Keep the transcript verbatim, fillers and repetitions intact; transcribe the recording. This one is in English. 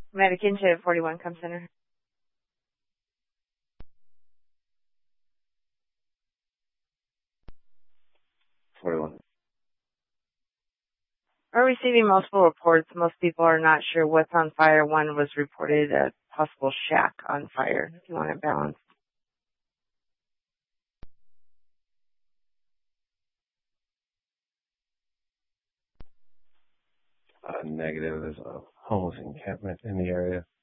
Medican to forty-one Com Center. forty-one. We're receiving multiple reports. Most people are not sure what's on fire. One was reported a possible shack on fire. If you want it balanced. Uh, negative. There's a homeless encampment in the area.